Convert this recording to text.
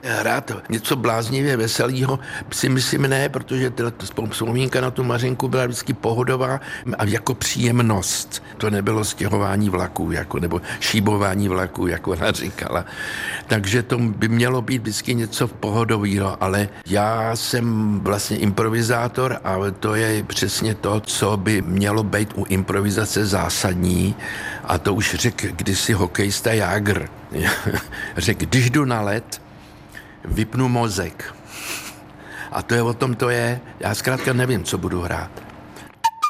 hrát něco bláznivě veselého, si myslím ne, protože vzpomínka na tu Mařenku byla vždycky pohodová a jako příjemnost. To nebylo stěhování vlaků, jako, nebo šíbování vlaků, jako ona říkala. Takže to by mělo být vždycky něco pohodového, ale já jsem vlastně improvizátor a to je přesně to, co by mělo být u improvizace zásadní, a to už řekl kdysi hokejista Jágr. Řekl, když jdu na led, vypnu mozek. A to je o tom, to je. Já zkrátka nevím, co budu hrát.